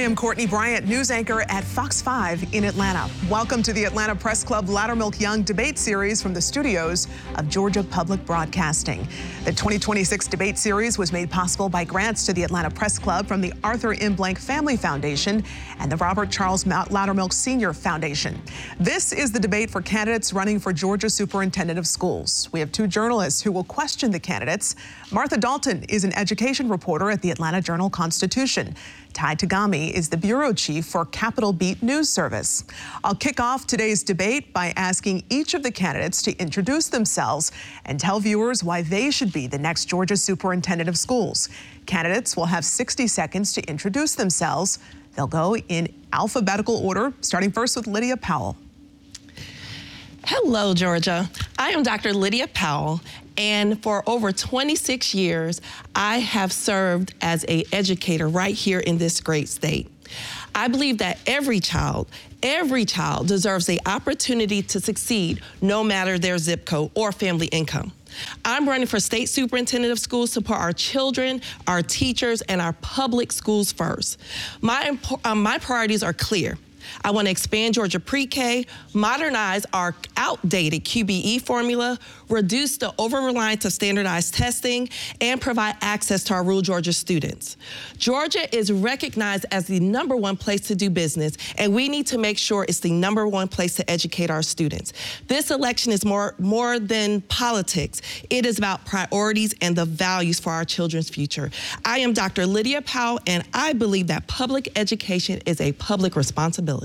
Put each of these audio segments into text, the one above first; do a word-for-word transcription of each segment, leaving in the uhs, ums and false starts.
am Courtney Bryant, news anchor at Fox five in Atlanta. Welcome to the Atlanta Press Club Loudermilk Young debate series from the studios of Georgia Public Broadcasting. The twenty twenty-six debate series was made possible by grants to the Atlanta Press Club from the Arthur M. Blank Family Foundation and the Robert Charles Loudermilk Senior Foundation. This is the debate for candidates running for Georgia Superintendent of Schools. We have two journalists who will question the candidates. Martha Dalton is an education reporter at the Atlanta Journal-Constitution. Ty Tagami is the bureau chief for Capitol Beat News Service. I'll kick off today's debate by asking each of the candidates to introduce themselves and tell viewers why they should be the next Georgia Superintendent of Schools. Candidates will have sixty seconds to introduce themselves. They'll go in alphabetical order, starting first with Lydia Powell. Hello, Georgia. I am Doctor Lydia Powell, and for over twenty-six years, I have served as an educator right here in this great state. I believe that every child, every child deserves the opportunity to succeed no matter their zip code or family income. I'm running for State Superintendent of Schools to put our children, our teachers, and our public schools first. My, um, my priorities are clear. I want to expand Georgia pre-K, modernize our outdated Q B E formula, reduce the over-reliance of standardized testing, and provide access to our rural Georgia students. Georgia is recognized as the number one place to do business, and we need to make sure it's the number one place to educate our students. This election is more, more than politics. It is about priorities and the values for our children's future. I am Doctor Lydia Powell, and I believe that public education is a public responsibility.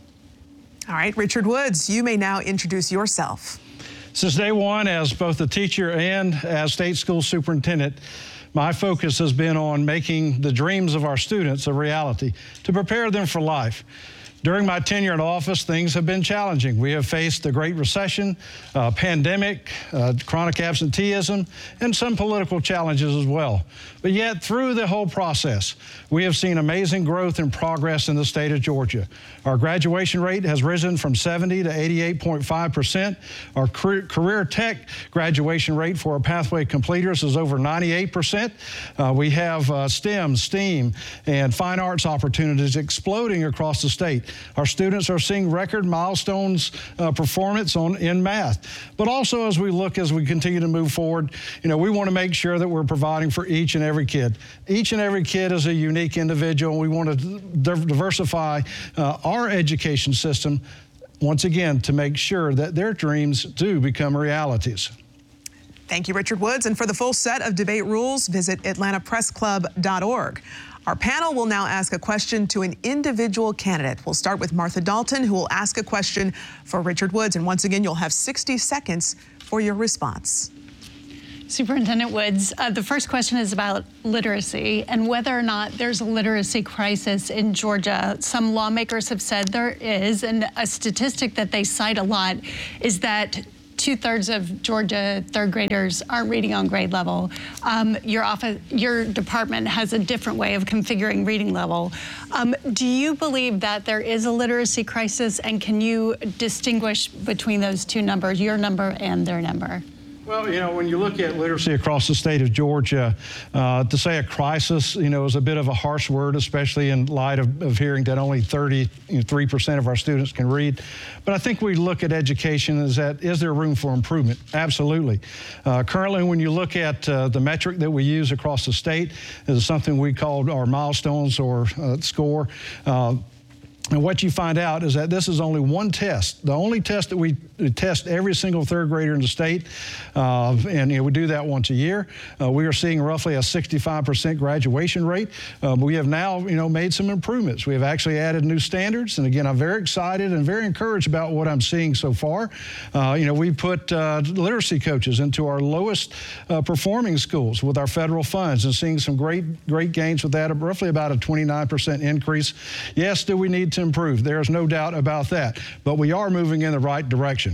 All right, Richard Woods, you may now introduce yourself. Since day one, as both a teacher and as state school superintendent, my focus has been on making the dreams of our students a reality to prepare them for life. During my tenure in office, things have been challenging. We have faced the Great Recession, uh, pandemic, uh, chronic absenteeism, and some political challenges as well. But yet, through the whole process, we have seen amazing growth and progress in the state of Georgia. Our graduation rate has risen from seventy to eighty-eight point five percent. Our career, career tech graduation rate for our pathway completers is over ninety-eight percent. Uh, we have uh, STEM, STEAM, and fine arts opportunities exploding across the state. Our students are seeing record milestones uh, performance on in math. But also, as we look, as we continue to move forward, you know, we want to make sure that we're providing for each and every kid. Each and every kid is a unique individual. We want to diversify uh, our education system, once again, to make sure that their dreams do become realities. Thank you, Richard Woods. And for the full set of debate rules, visit atlanta press club dot org. Our panel will now ask a question to an individual candidate. We'll start with Martha Dalton, who will ask a question for Richard Woods. And once again, you'll have sixty seconds for your response. Superintendent Woods, uh, the first question is about literacy and whether or not there's a literacy crisis in Georgia. Some lawmakers have said there is, and a statistic that they cite a lot is that two-thirds of Georgia third graders aren't reading on grade level. Um, your office, your department has a different way of configuring reading level. Um, do you believe that there is a literacy crisis, and can you distinguish between those two numbers, your number and their number? Well, you know, when you look at literacy across the state of Georgia, uh, to say a crisis, you know, is a bit of a harsh word, especially in light of, of hearing that only thirty-three percent of our students can read. But I think we look at education as that, is there room for improvement? Absolutely. Uh, currently, when you look at uh, the metric that we use across the state, is something we call our milestones or uh, score. Uh, And what you find out is that this is only one test, the only test that we test every single third grader in the state, uh, and you know, we do that once a year. Uh, we are seeing roughly a sixty-five percent graduation rate. Um, we have now, you know, made some improvements. We have actually added new standards, and again, I'm very excited and very encouraged about what I'm seeing so far. Uh, you know, we put uh, literacy coaches into our lowest uh, performing schools with our federal funds, and seeing some great, great gains with that, roughly about a twenty-nine percent increase. Yes, do we need to improve? There is no doubt about that, but we are moving in the right direction.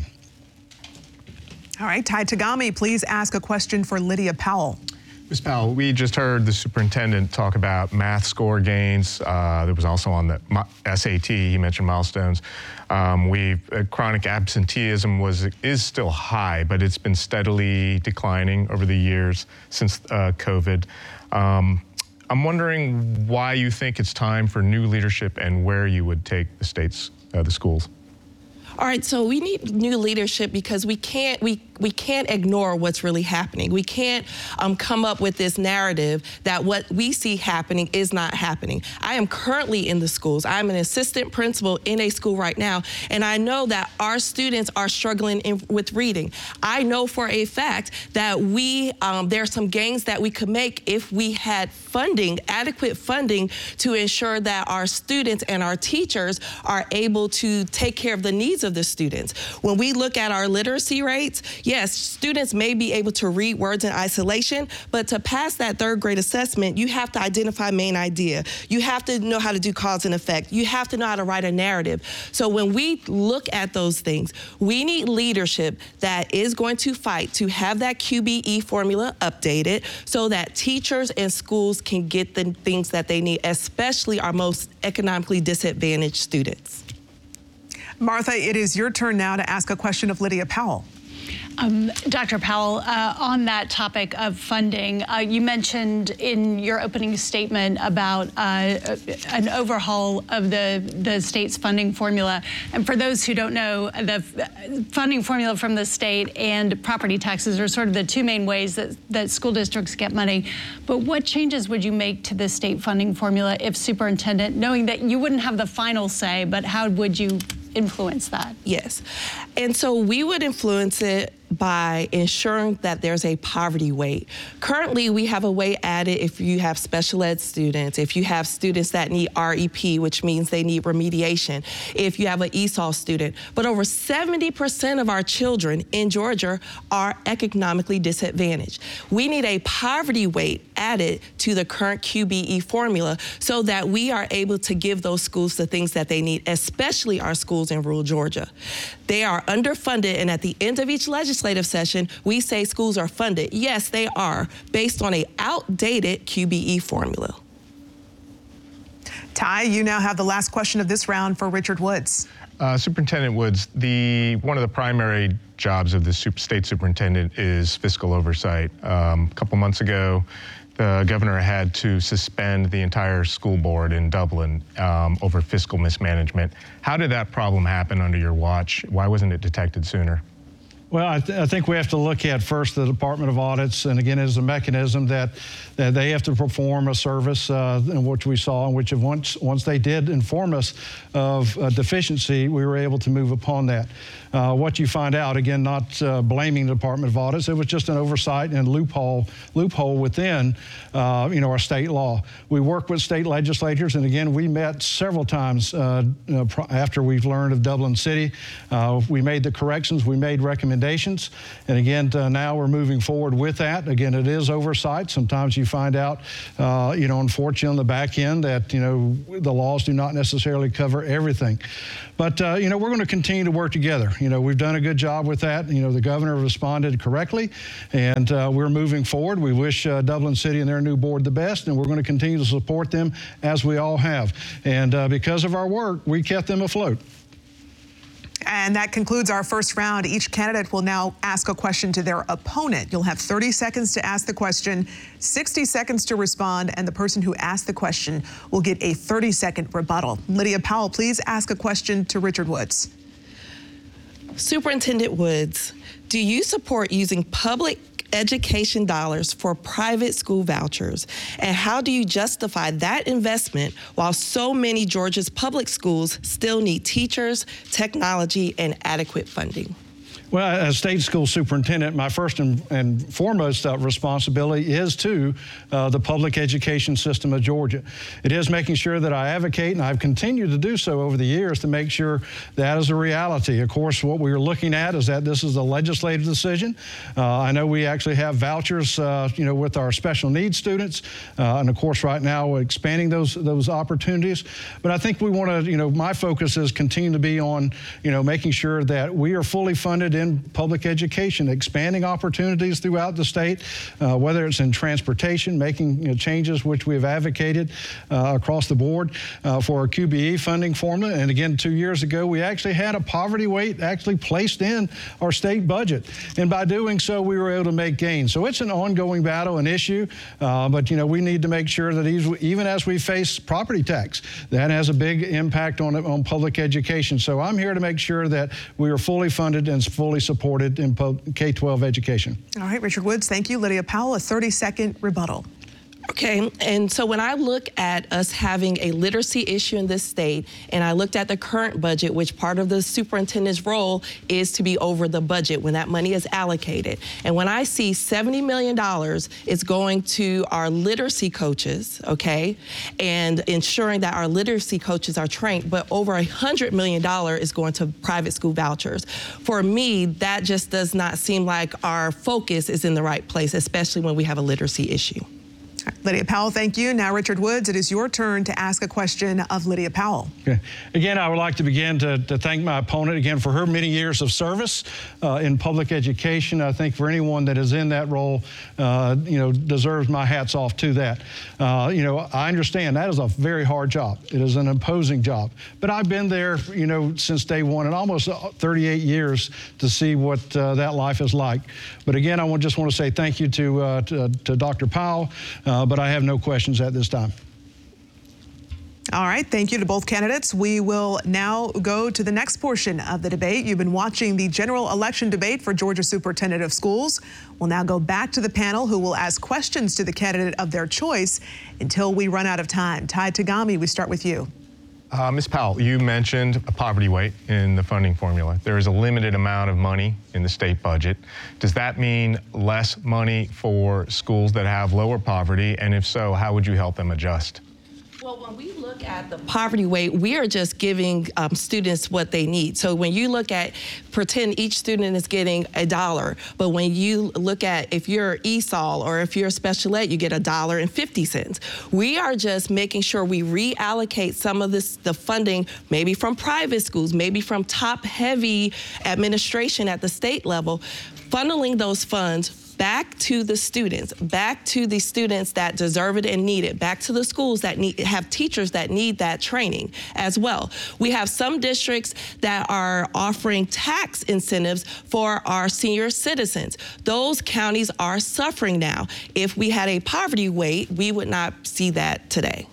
All right, Ty Tagami, please ask a question for Lydia Powell. Miz Powell, we just heard the superintendent talk about math score gains. Uh, there was also on the S A T, he mentioned milestones. Um, we've, uh, chronic absenteeism was is still high, but it's been steadily declining over the years since uh, COVID. Um, I'm wondering why you think it's time for new leadership and where you would take the state's, uh, the schools. All right, so we need new leadership because we can't we we can't ignore what's really happening. We can't um, come up with this narrative that what we see happening is not happening. I am currently in the schools. I'm an assistant principal in a school right now, and I know that our students are struggling in, with reading. I know for a fact that we um, there are some gains that we could make if we had funding, adequate funding, to ensure that our students and our teachers are able to take care of the needs of the students. When we look at our literacy rates, yes, students may be able to read words in isolation, but to pass that third grade assessment, you have to identify main idea. You have to know how to do cause and effect. You have to know how to write a narrative. So when we look at those things, we need leadership that is going to fight to have that Q B E formula updated so that teachers and schools can get the things that they need, especially our most economically disadvantaged students. Martha, it is your turn now to ask a question of Lydia Powell. Um, Doctor Powell, uh, on that topic of funding, uh, you mentioned in your opening statement about uh, an overhaul of the, the state's funding formula. And for those who don't know, the funding formula from the state and property taxes are sort of the two main ways that, that school districts get money. But what changes would you make to the state funding formula if superintendent, knowing that you wouldn't have the final say, but how would you influence that? Yes. And so we would influence it by ensuring that there's a poverty weight. Currently, we have a weight added if you have special ed students, if you have students that need R E P, which means they need remediation, if you have an E S O L student. But over seventy percent of our children in Georgia are economically disadvantaged. We need a poverty weight added to the current Q B E formula so that we are able to give those schools the things that they need, especially our schools in rural Georgia. They are underfunded, and at the end of each legislative session, we say schools are funded. Yes, they are, based on an outdated Q B E formula. Ty, you now have the last question of this round for Richard Woods. Uh, Superintendent Woods, the one of the primary jobs of the super, state superintendent is fiscal oversight. Um, a couple months ago, the governor had to suspend the entire school board in Dublin um, over fiscal mismanagement. How did that problem happen under your watch? Why wasn't it detected sooner? Well, I, th I think we have to look at first the Department of Audits, and again, as a mechanism that, that they have to perform a service, uh, in which we saw, in which once once they did inform us of a deficiency, we were able to move upon that. Uh, what you find out, again, not uh, blaming the Department of Audits, it was just an oversight and loophole loophole within, uh, you know, our state law. We work with state legislators, and again, we met several times uh, uh, after we've learned of Dublin City. Uh, we made the corrections, we made recommendations. And again, uh, now we're moving forward with that. Again, it is oversight. Sometimes you find out, uh, you know, unfortunately on the back end that, you know, the laws do not necessarily cover everything. But, uh, you know, we're going to continue to work together. You know, we've done a good job with that. You know, the governor responded correctly, and uh, we're moving forward. We wish uh, Dublin City and their new board the best, and we're going to continue to support them as we all have. And uh, because of our work, we kept them afloat. And that concludes our first round. Each candidate will now ask a question to their opponent. You'll have thirty seconds to ask the question, sixty seconds to respond, and the person who asked the question will get a thirty second rebuttal. Lydia Powell, please ask a question to Richard Woods. Superintendent Woods, do you support using public education dollars for private school vouchers? And how do you justify that investment while so many Georgia's public schools still need teachers, technology, and adequate funding? Well, as state school superintendent, my first and, and foremost uh, responsibility is to uh, the public education system of Georgia. It is making sure that I advocate, and I've continued to do so over the years, to make sure that is a reality. Of course, what we're looking at is that this is a legislative decision. Uh, I know we actually have vouchers, uh, you know, with our special needs students, uh, and of course, right now, we're expanding those those opportunities. But I think we want to, you know, my focus is continue to be on, you know, making sure that we are fully funded in in public education, expanding opportunities throughout the state, uh, whether it's in transportation, making you know, changes which we have advocated uh, across the board uh, for our Q B E funding formula. And again, two years ago, we actually had a poverty weight actually placed in our state budget. And by doing so, we were able to make gains. So it's an ongoing battle, an issue, uh, but you know, we need to make sure that even as we face property tax, that has a big impact on, on public education. So I'm here to make sure that we are fully funded and fully supported in K twelve education. All right, Richard Woods, thank you. Lydia Powell, a thirty second rebuttal. Okay, and so when I look at us having a literacy issue in this state, and I looked at the current budget, which part of the superintendent's role is to be over the budget when that money is allocated. And when I see seventy million dollars is going to our literacy coaches, okay, and ensuring that our literacy coaches are trained, but over one hundred million dollars is going to private school vouchers. For me, that just does not seem like our focus is in the right place, especially when we have a literacy issue. Lydia Powell, thank you. Now, Richard Woods, it is your turn to ask a question of Lydia Powell. Okay. Again, I would like to begin to, to thank my opponent again for her many years of service uh, in public education. I think for anyone that is in that role, uh, you know, deserves my hats off to that. Uh, you know, I understand that is a very hard job. It is an imposing job. But I've been there, you know, since day one and almost thirty-eight years to see what uh, that life is like. But again, I just want to say thank you to, uh, to, to Doctor Powell. Uh, Uh, but I have no questions at this time. All right, thank you to both candidates. We will now go to the next portion of the debate. You've been watching the general election debate for Georgia Superintendent of Schools. We'll now go back to the panel who will ask questions to the candidate of their choice until we run out of time. Ty Tagami, we start with you. Uh, Miz Powell, you mentioned a poverty weight in the funding formula. There is a limited amount of money in the state budget. Does that mean less money for schools that have lower poverty? And if so, how would you help them adjust? Well, when we look at the poverty weight, we are just giving um, students what they need. So when you look at, pretend each student is getting a dollar, but when you look at if you're E S O L or if you're special ed, you get a dollar and fifty cents. We are just making sure we reallocate some of this, the funding, maybe from private schools, maybe from top-heavy administration at the state level, funneling those funds back to the students, back to the students that deserve it and need it, back to the schools that need have teachers that need that training as well. We have some districts that are offering tax incentives for our senior citizens. Those counties are suffering now. If we had a poverty weight, we would not see that today.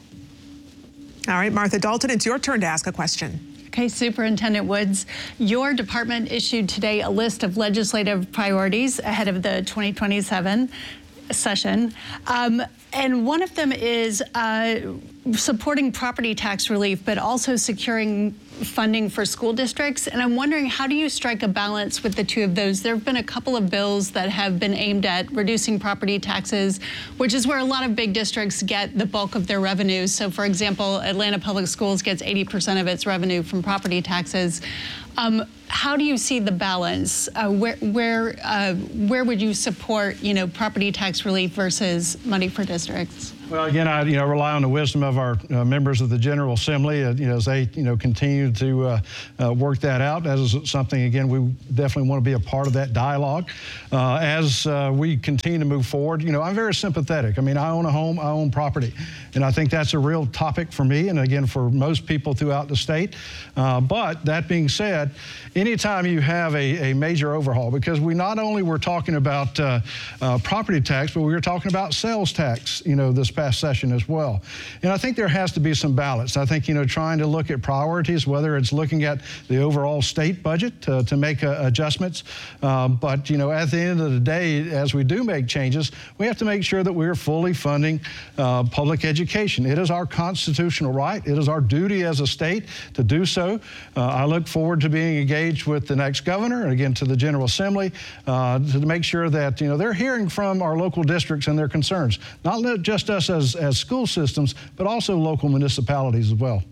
All right, Martha Dalton, it's your turn to ask a question. Okay, Superintendent Woods, your department issued today a list of legislative priorities ahead of the twenty twenty-seven session. Um, and one of them is uh, supporting property tax relief, but also securing funding for school districts. And I'm wondering, how do you strike a balance with the two of those? There have been a couple of bills that have been aimed at reducing property taxes, which is where a lot of big districts get the bulk of their revenues. So, for example, Atlanta Public Schools gets eighty percent of its revenue from property taxes. Um, how do you see the balance? Uh, where where uh, where would you support, you know, property tax relief versus money for districts? Well, again, I you know rely on the wisdom of our uh, members of the General Assembly, uh, you know, as they you know continue to uh, uh, work that out. That is something, again, we definitely want to be a part of that dialogue uh, as uh, we continue to move forward. You know, I'm very sympathetic. I mean, I own a home, I own property, and I think that's a real topic for me, and again for most people throughout the state. Uh, but that being said, anytime you have a, a major overhaul, because we not only were talking about uh, uh, property tax, but we were talking about sales tax, you know, this past session as well. And I think there has to be some balance. I think, you know, trying to look at priorities, whether it's looking at the overall state budget to, to make uh, adjustments. Um, but, you know, at the end of the day, as we do make changes, we have to make sure that we're fully funding uh, public education. It is our constitutional right. It is our duty as a state to do so. Uh, I look forward to being engaged with the next governor and again to the General Assembly uh, to make sure that, you know, they're hearing from our local districts and their concerns, not just us as, as school systems, but also local municipalities as well.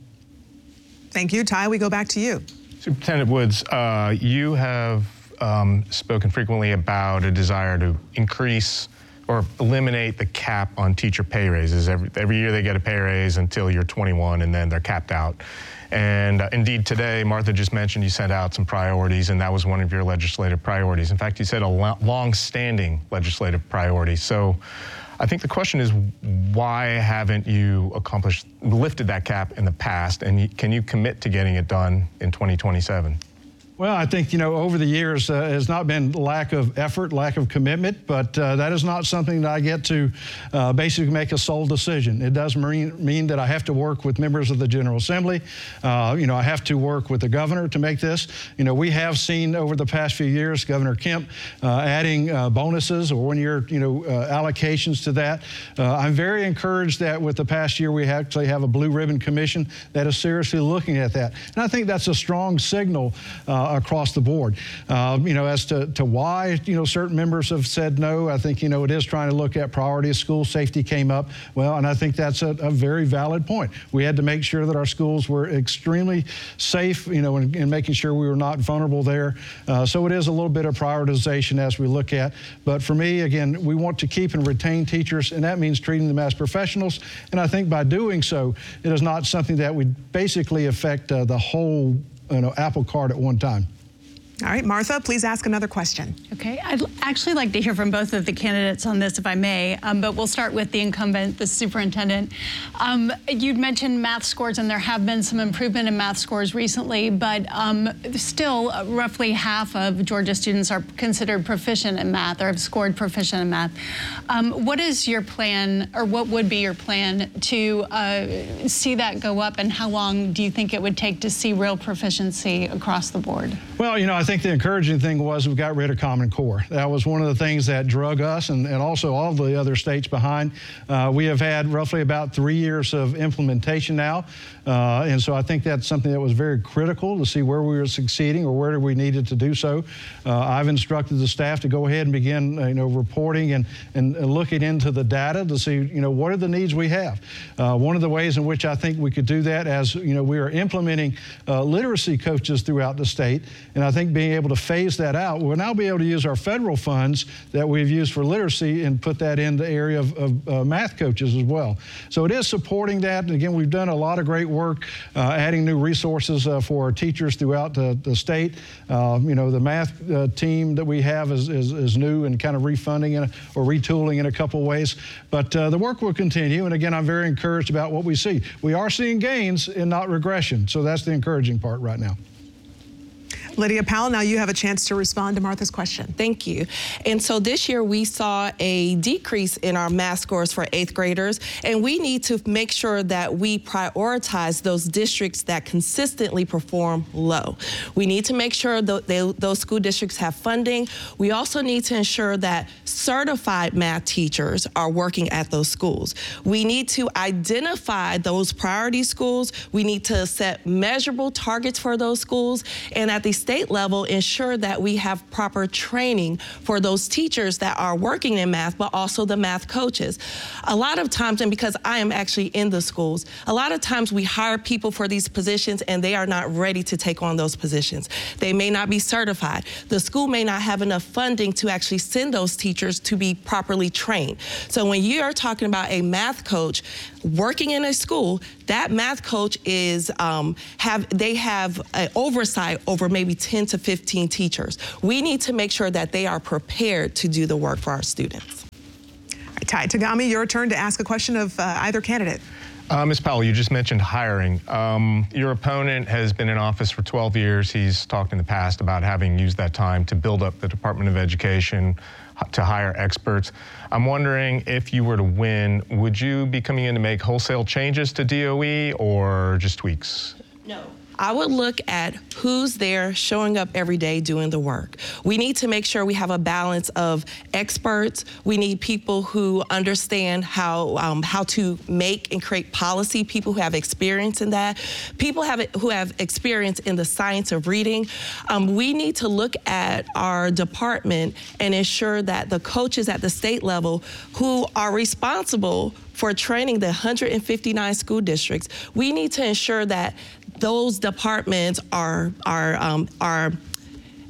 Thank you. Ty, we go back to you. Superintendent Woods, uh, you have um, spoken frequently about a desire to increase or eliminate the cap on teacher pay raises. Every, every year they get a pay raise until you're twenty-one, and then they're capped out. And uh, indeed today, Martha just mentioned you sent out some priorities, and that was one of your legislative priorities. In fact, you said a lo- long-standing legislative priority. So I think the question is, why haven't you accomplished, lifted that cap in the past, and you, can you commit to getting it done in twenty twenty-seven? Well, I think, you know, over the years uh, has not been lack of effort, lack of commitment, but uh, that is not something that I get to uh, basically make a sole decision. It does mean, mean that I have to work with members of the General Assembly. Uh, you know, I have to work with the governor to make this. You know, we have seen over the past few years, Governor Kemp uh, adding uh, bonuses or one-year, you know, uh, allocations to that. Uh, I'm very encouraged that with the past year, we actually have a Blue Ribbon Commission that is seriously looking at that. And I think that's a strong signal uh, across the board. Uh, you know, as to, to why, you know, certain members have said no, I think, you know, it is trying to look at priorities. School safety came up. Well, and I think that's a, a very valid point. We had to make sure that our schools were extremely safe, you know, in, in making sure we were not vulnerable there. Uh, so it is a little bit of prioritization as we look at. But for me, again, we want to keep and retain teachers, and that means treating them as professionals. And I think by doing so, it is not something that would basically affect uh, the whole you know, apple cart at one time. All right, Martha, please ask another question. Okay, I'd actually like to hear from both of the candidates on this, if I may, um, but we'll start with the incumbent, the superintendent. Um, you'd mentioned math scores, and there have been some improvement in math scores recently, but um, still uh, roughly half of Georgia students are considered proficient in math or have scored proficient in math. Um, what is your plan, or what would be your plan to uh, see that go up, and how long do you think it would take to see real proficiency across the board? Well, you know, I think the encouraging thing was we got rid of Common Core. That was one of the things that drug us and, and also all the other states behind. Uh, we have had roughly about three years of implementation now. Uh, and so I think that's something that was very critical to see where we were succeeding or where we needed to do so. Uh, I've instructed the staff to go ahead and begin, uh, you know, reporting and, and looking into the data to see, you know, what are the needs we have. Uh, one of the ways in which I think we could do that, as, you know, we are implementing uh, literacy coaches throughout the state, and I think being able to phase that out, we'll now be able to use our federal funds that we've used for literacy and put that in the area of, of uh, math coaches as well. So it is supporting that. And again, we've done a lot of great work uh, adding new resources uh, for our teachers throughout the, the state. Uh, you know, the math uh, team that we have is, is, is new and kind of refunding in a, or retooling in a couple ways. But uh, the work will continue. And again, I'm very encouraged about what we see. We are seeing gains and not regression. So that's the encouraging part right now. Lydia Powell, now you have a chance to respond to Martha's question. Thank you. And so this year we saw a decrease in our math scores for eighth graders, and we need to make sure that we prioritize those districts that consistently perform low. We need to make sure that they, those school districts have funding. We also need to ensure that certified math teachers are working at those schools. We need to identify those priority schools. We need to set measurable targets for those schools, and at the state level, ensure that we have proper training for those teachers that are working in math, but also the math coaches. A lot of times, and because I am actually in the schools, a lot of times we hire people for these positions and they are not ready to take on those positions. They may not be certified. The school may not have enough funding to actually send those teachers to be properly trained. So when you are talking about a math coach working in a school, that math coach is um, have they have an oversight over maybe ten to fifteen teachers. We need to make sure that they are prepared to do the work for our students. All right, Ty Tagami, your turn to ask a question of uh, either candidate. Uh, Miz Powell, you just mentioned hiring. Um, your opponent has been in office for twelve years. He's talked in the past about having used that time to build up the Department of Education, to hire experts. I'm wondering, if you were to win, would you be coming in to make wholesale changes to D O E or just tweaks? No. I would look at who's there showing up every day doing the work. We need to make sure we have a balance of experts. We need people who understand how um, how to make and create policy, people who have experience in that, people have who have experience in the science of reading. Um, we need to look at our department and ensure that the coaches at the state level who are responsible for training the one hundred fifty-nine school districts, we need to ensure that those departments are are um, are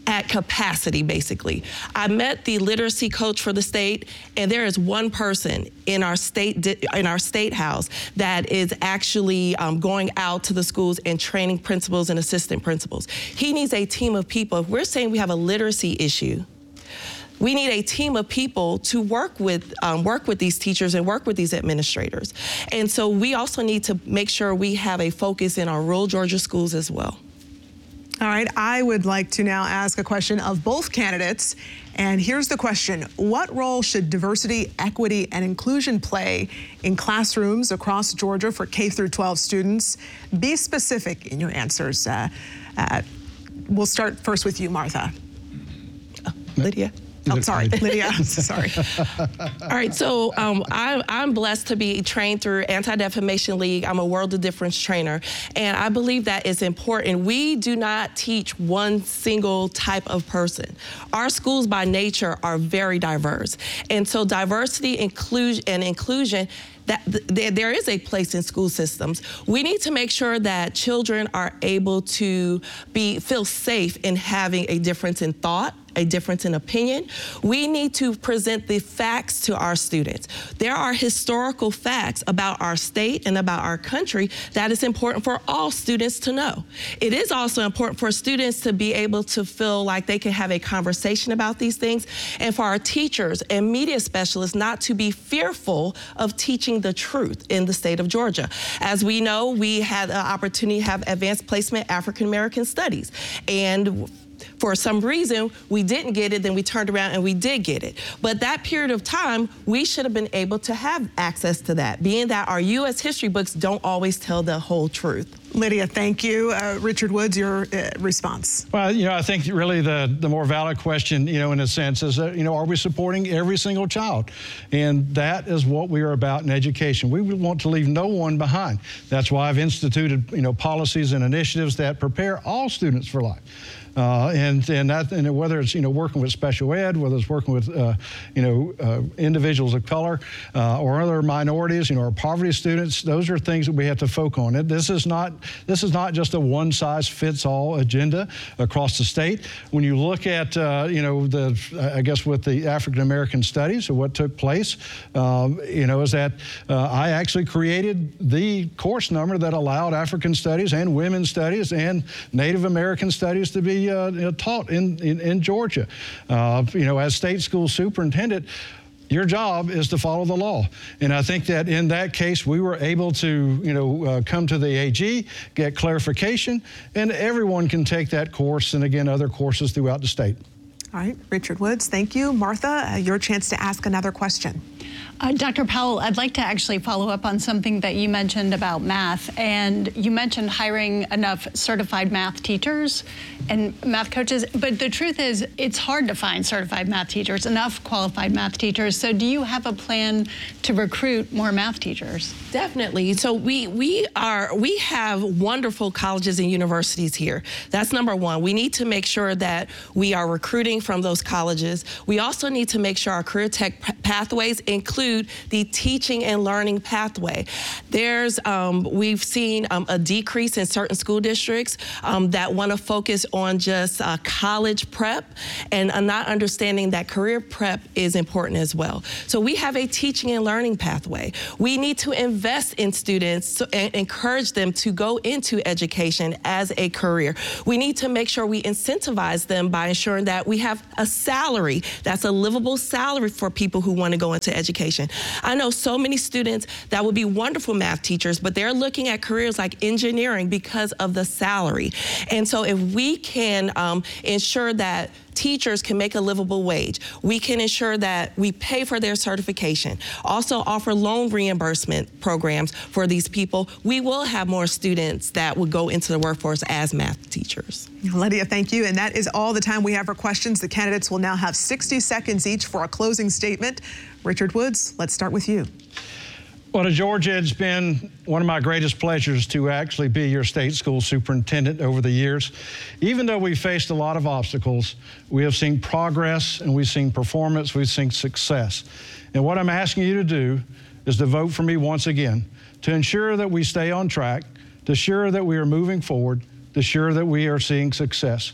at capacity, basically. I met the literacy coach for the state, and there is one person in our state in our state house that is actually um, going out to the schools and training principals and assistant principals. He needs a team of people. If we're saying we have a literacy issue, we need a team of people to work with um, work with these teachers and work with these administrators. And so we also need to make sure we have a focus in our rural Georgia schools as well. All right, I would like to now ask a question of both candidates. And here's the question. What role should diversity, equity, and inclusion play in classrooms across Georgia for K through twelve students? Be specific in your answers. Uh, uh, we'll start first with you, Martha. Uh, Lydia. Oh, sorry, Lydia. Sorry. All right, so um, I, I'm blessed to be trained through Anti-Defamation League. I'm a World of Difference trainer, and I believe that it's important. We do not teach one single type of person. Our schools by nature are very diverse, and so diversity, inclusion, and inclusion that th there is a place in school systems. We need to make sure that children are able to be feel safe in having a difference in thought, a difference in opinion. We need to present the facts to our students. There are historical facts about our state and about our country that is important for all students to know. It is also important for students to be able to feel like they can have a conversation about these things, and for our teachers and media specialists not to be fearful of teaching the truth in the state of Georgia. As we know, we had an opportunity to have advanced placement African American studies, and for some reason, we didn't get it, then we turned around and we did get it. But that period of time, we should have been able to have access to that, being that our U S history books don't always tell the whole truth. Lydia, thank you. Uh, Richard Woods, your uh, response. Well, you know, I think really the, the more valid question, you know, in a sense is, that, you know, are we supporting every single child? And that is what we are about in education. We want to leave no one behind. That's why I've instituted, you know, policies and initiatives that prepare all students for life. Uh, and and that and whether it's you know working with special ed, whether it's working with uh, you know uh, individuals of color uh, or other minorities, you know, or poverty students, those are things that we have to focus on. This is not this is not just a one-size-fits-all agenda across the state. When you look at uh, you know the I guess with the African American studies or what took place, um, you know, is that uh, I actually created the course number that allowed African studies and women's studies and Native American studies to be Uh, you know, taught in, in, in Georgia. Uh, you know, as state school superintendent, your job is to follow the law. And I think that in that case, we were able to, you know, uh, come to the A G, get clarification, and everyone can take that course and, again, other courses throughout the state. All right, Richard Woods, thank you. Martha, uh, your chance to ask another question. Uh, Doctor Powell, I'd like to actually follow up on something that you mentioned about math. And you mentioned hiring enough certified math teachers and math coaches. But the truth is, it's hard to find certified math teachers, enough qualified math teachers. So do you have a plan to recruit more math teachers? Definitely. So we we are we have wonderful colleges and universities here. That's number one. We need to make sure that we are recruiting from those colleges. We also need to make sure our career tech pathways include the teaching and learning pathway. There's, um, we've seen um, a decrease in certain school districts um, that want to focus on just uh, college prep and uh, not understanding that career prep is important as well. So we have a teaching and learning pathway. We need to invest in students and encourage them to go into education as a career. We need to make sure we incentivize them by ensuring that we have a salary that's a livable salary for people who want to go into education. I know so many students that would be wonderful math teachers, but they're looking at careers like engineering because of the salary. And so if we can um, ensure that teachers can make a livable wage, we can ensure that we pay for their certification, also offer loan reimbursement programs for these people, we will have more students that will go into the workforce as math teachers. Lydia, thank you. And that is all the time we have for questions. The candidates will now have sixty seconds each for a closing statement. Richard Woods, let's start with you. Well, to Georgia, it's been one of my greatest pleasures to actually be your state school superintendent over the years. Even though we faced a lot of obstacles, we have seen progress and we've seen performance, we've seen success. And what I'm asking you to do is to vote for me once again, to ensure that we stay on track, to ensure that we are moving forward, to ensure that we are seeing success.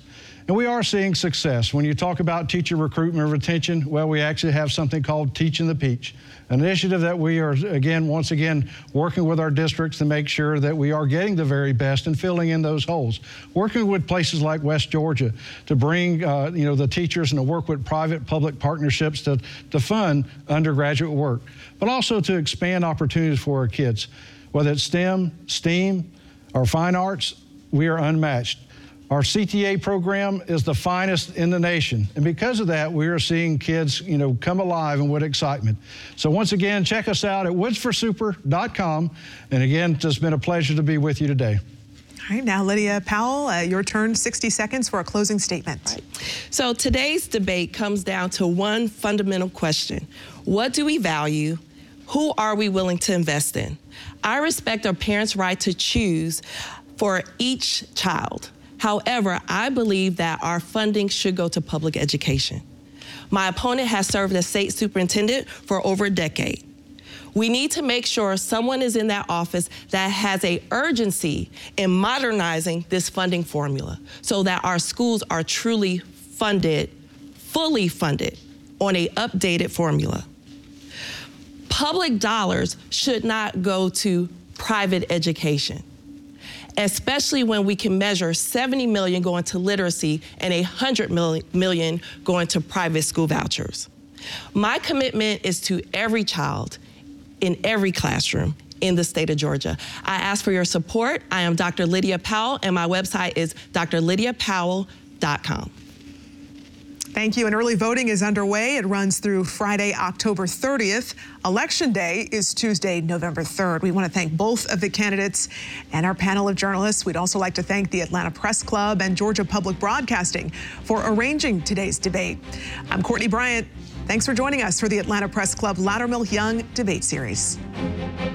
And we are seeing success. When you talk about teacher recruitment and retention, well, we actually have something called Teaching the Peach, an initiative that we are, again, once again, working with our districts to make sure that we are getting the very best and filling in those holes. Working with places like West Georgia to bring, uh, you know, the teachers and to work with private-public partnerships to, to fund undergraduate work, but also to expand opportunities for our kids. Whether it's STEM, STEAM, or fine arts, we are unmatched. Our C T A program is the finest in the nation, and because of that, we are seeing kids, you know, come alive and with excitement. So once again, check us out at woods for super dot com, and again, it's just been a pleasure to be with you today. All right, now Lydia Powell, uh, your turn, sixty seconds for a closing statement. Right. So today's debate comes down to one fundamental question. What do we value? Who are we willing to invest in? I respect our parents' right to choose for each child. However, I believe that our funding should go to public education. My opponent has served as state superintendent for over a decade. We need to make sure someone is in that office that has an urgency in modernizing this funding formula so that our schools are truly funded, fully funded, on an updated formula. Public dollars should not go to private education, especially when we can measure seventy million going to literacy and one hundred million going to private school vouchers. My commitment is to every child in every classroom in the state of Georgia. I ask for your support. I am Doctor Lydia Powell, and my website is d r lydia powell dot com. Thank you. And early voting is underway. It runs through Friday, October thirtieth. Election Day is Tuesday, November third. We want to thank both of the candidates and our panel of journalists. We'd also like to thank the Atlanta Press Club and Georgia Public Broadcasting for arranging today's debate. I'm Courtney Bryant. Thanks for joining us for the Atlanta Press Club Loudermilk Young Debate Series.